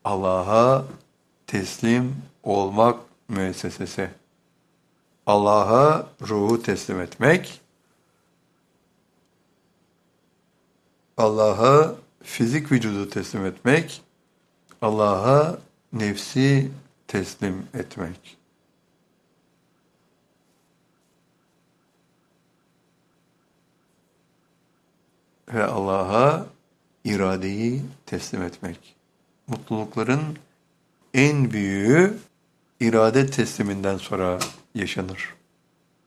Allah'a teslim olmak müessesesi. Allah'a ruhu teslim etmek, Allah'a fizik vücudu teslim etmek, Allah'a nefsi teslim etmek. Ve Allah'a iradeyi teslim etmek. Mutlulukların en büyüğü irade tesliminden sonra yaşanır.